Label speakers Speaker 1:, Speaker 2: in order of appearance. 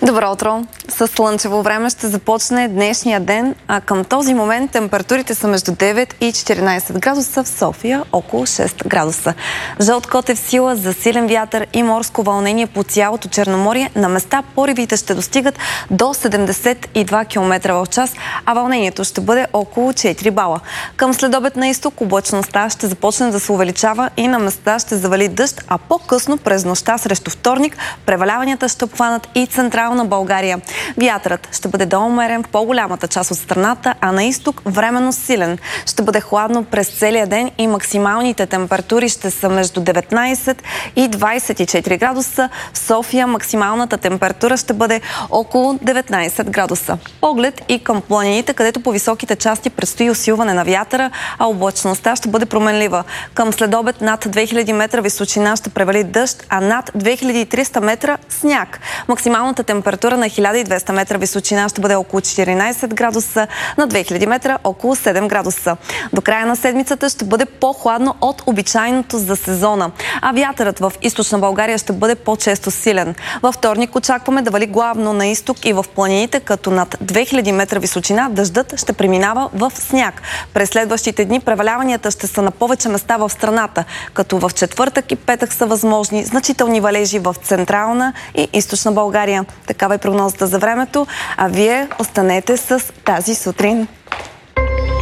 Speaker 1: Добро утро! С слънчево време ще започне днешния ден, а към този момент температурите са между 9 и 14 градуса, в София около 6 градуса. Жълт код е в сила за силен вятър и морско вълнение по цялото Черноморие. На места поривите ще достигат до 72 км в час, а вълнението ще бъде около 4 бала. Към следобед на изток облачността ще започне да се увеличава и на места ще завали дъжд, а по-късно през нощта срещу вторник преваляванията ще обхванат и централна България. Вятърът ще бъде доумерен в по-голямата част от страната, а на изток временно силен. Ще бъде хладно през целия ден и максималните температури ще са между 19 и 24 градуса. В София максималната температура ще бъде около 19 градуса. Поглед и към планините, където по високите части предстои усилване на вятъра, а облачността ще бъде променлива. Към следобед над 2000 метра височина ще превали дъжд, а над 2300 метра сняг. Максималната температура на 1200 метра височина ще бъде около 14 градуса, на 2000 метра около 7 градуса. До края на седмицата ще бъде по-хладно от обичайното за сезона, а вятърът в източна България ще бъде по-често силен. Във вторник очакваме да вали главно на изток и в планините, като над 2000 метра височина дъждът ще преминава в сняг. През следващите дни преваляванията ще са на повече места в страната, като в четвъртък и петък са възможни значителни валежи в централна и източна България. Такава е прогнозата за времето, а вие останете с Тази сутрин.